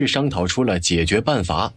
商讨出了解决办法。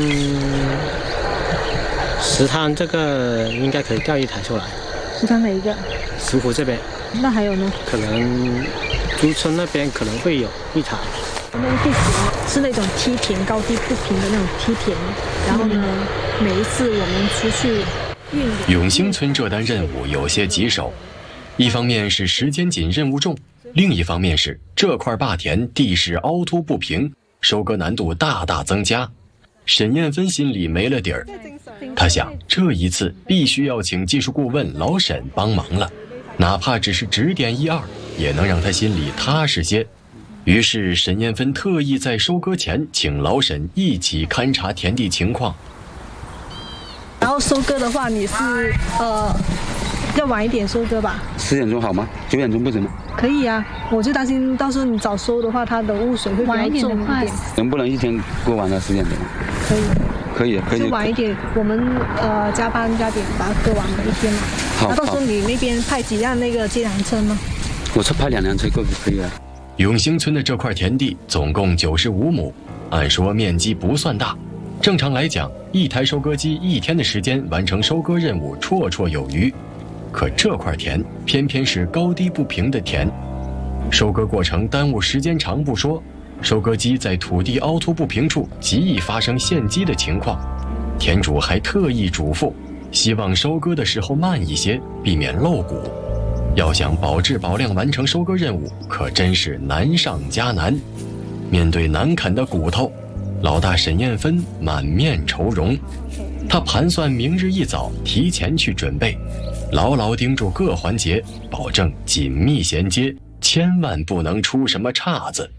石滩这个应该可以调一台出来。 石滩哪一个？ 石湖这边。 那还有呢？ 可能珠村那边可能会有一台。 那个地形是那种梯田，高低不平的那种梯田。然后呢，每一次我们出去运永兴村这单任务有些棘手，一方面是时间紧、任务重，另一方面是这块坝田地势凹凸不平，收割难度大大增加。沈艳芬心里没了底儿，她想这一次必须要请技术顾问老沈帮忙了，哪怕只是指点一二，也能让她心里踏实些。于是沈艳芬特意在收割前请老沈一起勘察田地情况。 然后收割的话，你是要晚一点收割吧 ？10点钟好吗？9点钟不行吗？ 可以啊，我就担心到时候你早收的话，它的污水会比较重一点。 能不能一天过完了10点钟？可以。 就晚一点，我们加班加点把它割完了一天嘛。好。那到时候你那边派几辆那个接粮车吗？ 我是派2辆车过去可以了。 永兴村的这块田地总共95亩，按说面积不算大，正常来讲，一台收割机1天的时间完成收割任务绰绰有余。可这块田偏偏是高低不平的田，收割过程耽误时间长不说，收割机在土地凹凸不平处极易发生陷击的情况。田主还特意嘱咐，希望收割的时候慢一些，避免漏谷。要想保质保量完成收割任务，可真是难上加难。面对难啃的骨头，老大沈艳芬满面愁容。她盘算明日一早提前去准备，牢牢盯住各环节，保证紧密衔接，千万不能出什么岔子。